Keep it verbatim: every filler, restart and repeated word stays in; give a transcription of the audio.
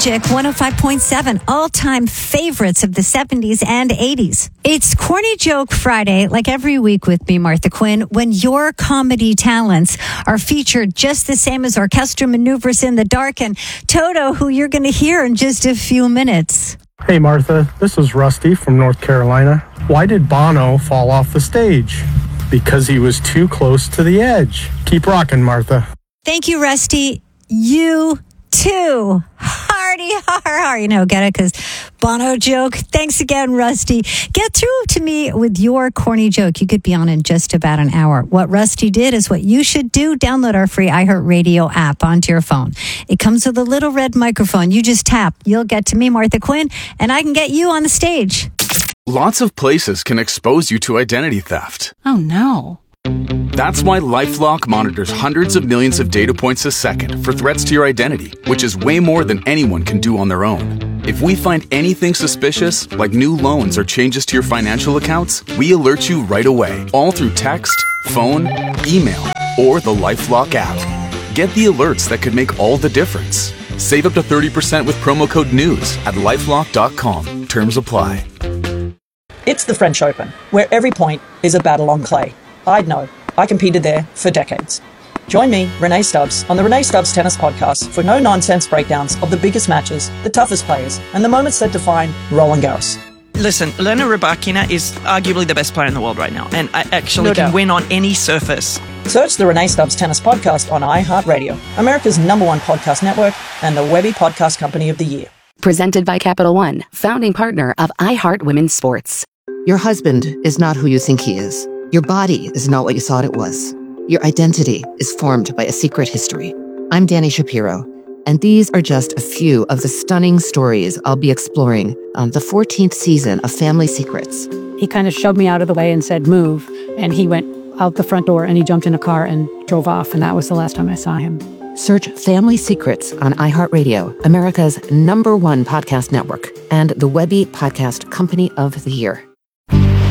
Magic one oh five point seven, all-time favorites of the seventies and eighties. It's Corny Joke Friday, like every week with me, Martha Quinn, when your comedy talents are featured just the same as orchestra maneuvers in the dark. And Toto, who you're going to hear in just a few minutes. Hey, Martha, this is Rusty from North Carolina. Why did Bono fall off the stage? Because he was too close to the edge. Keep rocking, Martha. Thank you, Rusty. You too. Hardy har har. You know, get it? Because Bono joke. Thanks again, Rusty. Get through to me with your corny joke. You could be on in just about an hour. What Rusty did is what you should do. Download our free iHeartRadio app onto your phone. It comes with a little red microphone. You just tap. You'll get to me, Martha Quinn, and I can get you on the stage. Lots of places can expose you to identity theft. Oh, no. That's why LifeLock monitors hundreds of millions of data points a second for threats to your identity, which is way more than anyone can do on their own. If we find anything suspicious, like new loans or changes to your financial accounts, we alert you right away, all through text, phone, email, or the LifeLock app. Get the alerts that could make all the difference. Save up to thirty percent with promo code NEWS at lifelock dot com. Terms apply. It's the French Open, where every point is a battle on clay. I'd know. I competed there for decades. Join me, Renee Stubbs, on the Renee Stubbs Tennis Podcast for no-nonsense breakdowns of the biggest matches, the toughest players, and the moments that define Roland Garros. Listen, Elena Rybakina is arguably the best player in the world right now, and I actually No can doubt. win on any surface. Search the Renee Stubbs Tennis Podcast on iHeartRadio, America's number one podcast network, and the Webby Podcast Company of the Year. Presented by Capital One, founding partner of iHeart Women's Sports. Your husband is not who you think he is. Your body is not what you thought it was. Your identity is formed by a secret history. I'm Danny Shapiro, and these are just a few of the stunning stories I'll be exploring on the fourteenth season of Family Secrets. He kind of shoved me out of the way and said, move. And he went out the front door and he jumped in a car and drove off. And that was the last time I saw him. Search Family Secrets on iHeartRadio, America's number one podcast network, and the Webby Podcast Company of the Year.